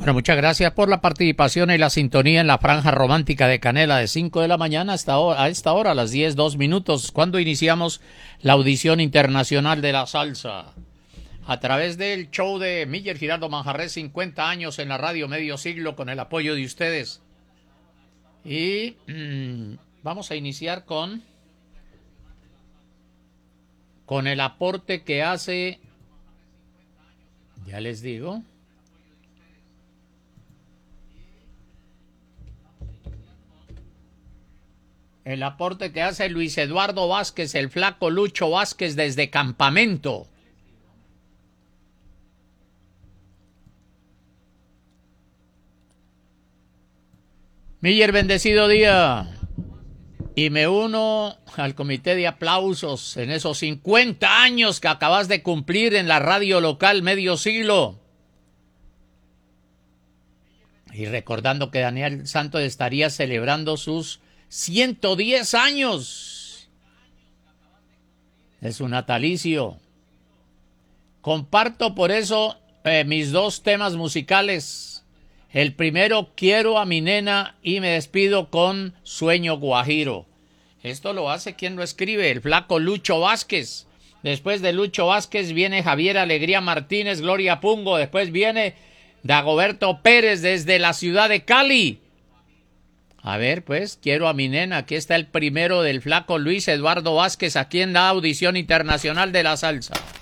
Bueno, muchas gracias por la participación y la sintonía en la franja romántica de Canela de 5 de la mañana hasta ahora, a esta hora, a las 10:02, cuando iniciamos la audición internacional de la salsa. A través del show de Miller Giraldo Manjarres, 50 años en la radio, medio siglo, con el apoyo de ustedes. Y vamos a iniciar con el aporte que hace, ya les digo, el aporte que hace Luis Eduardo Vázquez, el flaco Lucho Vázquez, desde Campamento. Miller, bendecido día. Y me uno al comité de aplausos en esos 50 años que acabas de cumplir en la radio local medio siglo. Y recordando que Daniel Santos estaría celebrando sus 110 años de su natalicio. Comparto por eso mis dos temas musicales. El primero, Quiero a mi nena, y me despido con Sueño Guajiro. Esto lo hace, ¿quién lo escribe? El flaco Lucho Vázquez. Después de Lucho Vázquez viene Javier Alegría Martínez, Gloria Pungo. Después viene Dagoberto Pérez desde la ciudad de Cali. A ver, pues, Quiero a mi nena. Aquí está el primero del flaco Luis Eduardo Vázquez, aquí en la audición internacional de la salsa.